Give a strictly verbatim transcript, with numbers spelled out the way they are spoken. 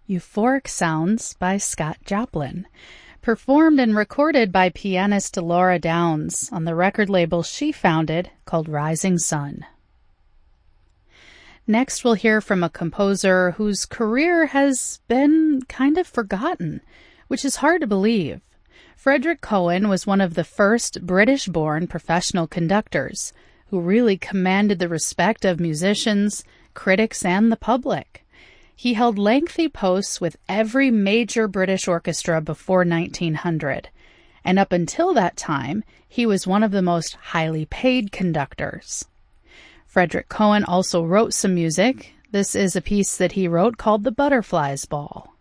Euphoric Sounds by Scott Joplin, performed and recorded by pianist Laura Downs on the record label she founded called Rising Sun. Next, we'll hear from a composer whose career has been kind of forgotten, which is hard to believe. Frederick Cohen was one of the first British-born professional conductors who really commanded the respect of musicians, critics, and the public. He held lengthy posts with every major British orchestra before nineteen hundred, and up until that time, he was one of the most highly paid conductors. Frederick Cohen also wrote some music. This is a piece that he wrote called The Butterflies Ball.